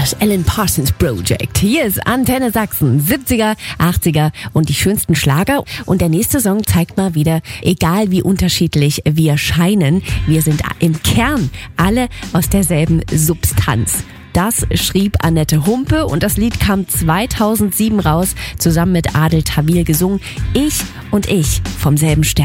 Das Alan Parsons Project. Hier ist Antenne Sachsen, 70er, 80er und die schönsten Schlager. Und der nächste Song zeigt mal wieder, egal wie unterschiedlich wir scheinen, wir sind im Kern alle aus derselben Substanz. Das schrieb Annette Humpe und das Lied kam 2007 raus, zusammen mit Adel Tawil gesungen. Ich und ich vom selben Stern.